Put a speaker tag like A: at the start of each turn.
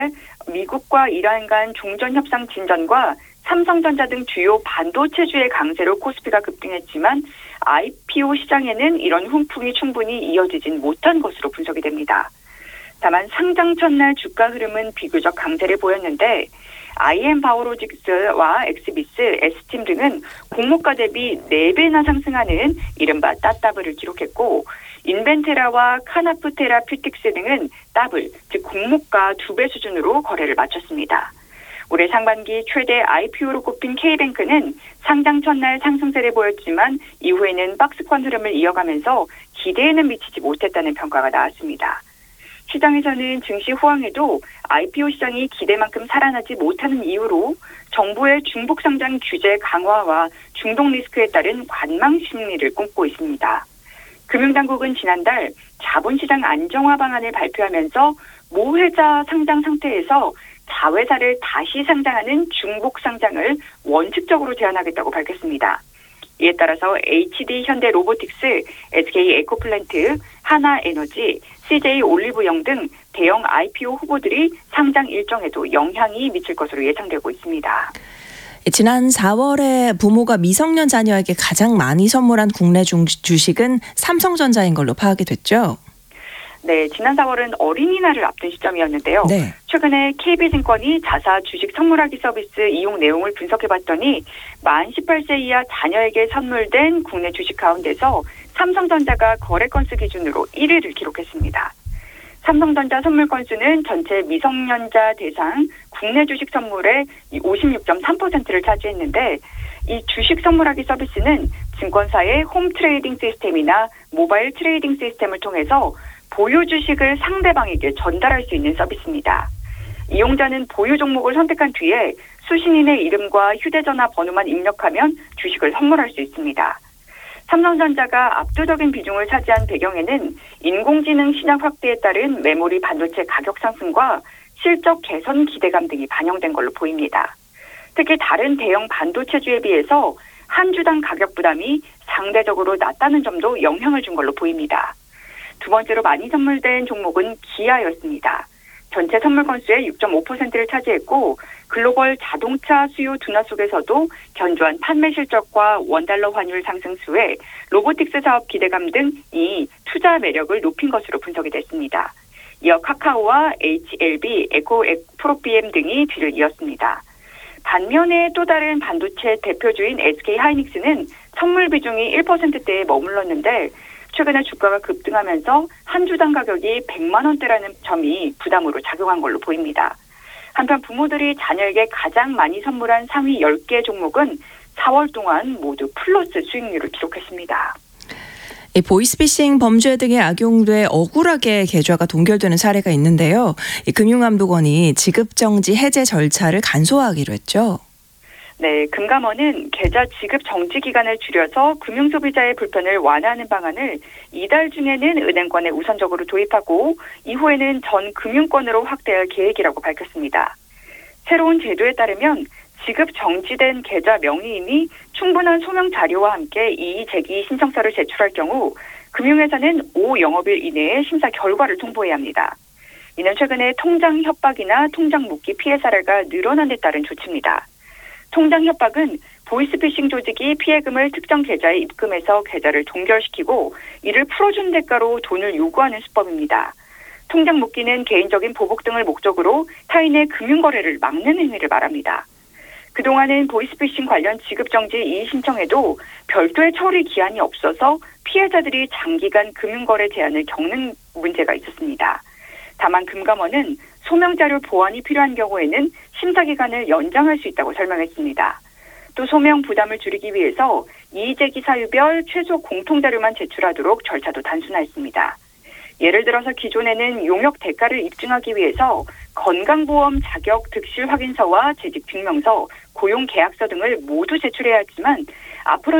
A: 미국과 이란 간 종전 협상 진전과 삼성전자 등 주요 반도체주의 강세로 코스피가 급등했지만 IPO 시장에는 이런 훈풍이 충분히 이어지진 못한 것으로 분석이 됩니다. 다만 상장 첫날 주가 흐름은 비교적 강세를 보였는데 IM 바이오로직스와 엑스비스, S팀 등은 공모가 대비 4배나 상승하는 이른바 따따블을 기록했고 인벤테라와 카나프 테라퓨틱스 등은 더블, 즉 공모가 2배 수준으로 거래를 마쳤습니다. 올해 상반기 최대 IPO로 꼽힌 K뱅크는 상장 첫날 상승세를 보였지만 이후에는 박스권 흐름을 이어가면서 기대에는 미치지 못했다는 평가가 나왔습니다. 시장에서는 증시 호황에도 IPO 시장이 기대만큼 살아나지 못하는 이유로 정부의 중복 상장 규제 강화와 중독 리스크에 따른 관망 심리를 꿈꾸고 있습니다. 금융당국은 지난달 자본시장 안정화 방안을 발표하면서 모회사 상장 상태에서 자회사를 다시 상장하는 중복 상장을 원칙적으로 제한하겠다고 밝혔습니다. 이에 따라서 HD 현대로보틱스, SK 에코플랜트, 하나에너지, CJ 올리브영 등 대형 IPO 후보들이 상장 일정에도 영향이 미칠 것으로 예상되고 있습니다.
B: 지난 4월에 부모가 미성년 자녀에게 가장 많이 선물한 국내 주식은 삼성전자인 걸로 파악이 됐죠?
A: 네, 지난 4월은 어린이날을 앞둔 시점이었는데요.
B: 네.
A: 최근에 KB증권이 자사 주식 선물하기 서비스 이용 내용을 분석해봤더니 만 18세 이하 자녀에게 선물된 국내 주식 가운데서 삼성전자가 거래 건수 기준으로 1위를 기록했습니다. 삼성전자 선물 건수는 전체 미성년자 대상 국내 주식 선물의 56.3%를 차지했는데 이 주식 선물하기 서비스는 증권사의 홈 트레이딩 시스템이나 모바일 트레이딩 시스템을 통해서 보유 주식을 상대방에게 전달할 수 있는 서비스입니다. 이용자는 보유 종목을 선택한 뒤에 수신인의 이름과 휴대전화 번호만 입력하면 주식을 선물할 수 있습니다. 삼성전자가 압도적인 비중을 차지한 배경에는 인공지능 시장 확대에 따른 메모리 반도체 가격 상승과 실적 개선 기대감 등이 반영된 걸로 보입니다. 특히 다른 대형 반도체주에 비해서 한 주당 가격 부담이 상대적으로 낮다는 점도 영향을 준 걸로 보입니다. 두 번째로 많이 선물된 종목은 기아였습니다. 전체 선물 건수의 6.5%를 차지했고 글로벌 자동차 수요 둔화 속에서도 견조한 판매 실적과 원달러 환율 상승 수에 로보틱스 사업 기대감 등이 투자 매력을 높인 것으로 분석이 됐습니다. 이어 카카오와 HLB, 에코프로비엠 등이 뒤를 이었습니다. 반면에 또 다른 반도체 대표주인 SK하이닉스는 선물 비중이 1%대에 머물렀는데 최근에 주가가 급등하면서 한 주당 가격이 100만 원대라는 점이 부담으로 작용한 걸로 보입니다. 한편 부모들이 자녀에게 가장 많이 선물한 상위 10개 종목은 4월 동안 모두 플러스 수익률을 기록했습니다.
B: 보이스피싱 범죄 등에 악용돼 억울하게 계좌가 동결되는 사례가 있는데요. 금융감독원이 지급정지 해제 절차를 간소화하기로 했죠.
A: 네, 금감원은 계좌 지급 정지 기간을 줄여서 금융소비자의 불편을 완화하는 방안을 이달 중에는 은행권에 우선적으로 도입하고 이후에는 전 금융권으로 확대할 계획이라고 밝혔습니다. 새로운 제도에 따르면 지급 정지된 계좌 명의인이 충분한 소명 자료와 함께 이의 제기 신청서를 제출할 경우 금융회사는 5영업일 이내에 심사 결과를 통보해야 합니다. 이는 최근에 통장 협박이나 통장 묵기 피해 사례가 늘어난 데 따른 조치입니다. 통장 협박은 보이스피싱 조직이 피해금을 특정 계좌에 입금해서 계좌를 동결시키고 이를 풀어준 대가로 돈을 요구하는 수법입니다. 통장 묵기는 개인적인 보복 등을 목적으로 타인의 금융거래를 막는 행위를 말합니다. 그동안은 보이스피싱 관련 지급정지 이의 신청에도 별도의 처리 기한이 없어서 피해자들이 장기간 금융거래 제한을 겪는 문제가 있었습니다. 다만 금감원은 소명자료 보완이 필요한 경우에는 심사기간을 연장할 수 있다고 설명했습니다. 또 소명 부담을 줄이기 위해서 이의제기 사유별 최소 공통자료만 제출하도록 절차도 단순화했습니다. 예를 들어서 기존에는 용역 대가를 입증하기 위해서 건강보험 자격 득실 확인서와 재직 증명서, 고용계약서 등을 모두 제출해야 했지만 앞으로